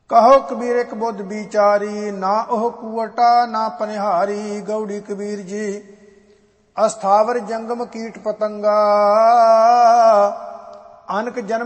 ਕਹੋ ਕਬੀਰ ਇੱਕ ਬੁੱਧ ਵਿਚਾਰੀ, ਨਾ ਉਹ ਕੂਟਾ ਨਾ ਪਨਿਹਾਰੀ। ਗਉੜੀ ਕਬੀਰ ਜੀ ਅਸਥਾਵਰ ਜੰਗਮ ਕੀਟ ਪਤੰਗਾ, ਅਨਕ ਜਨਮ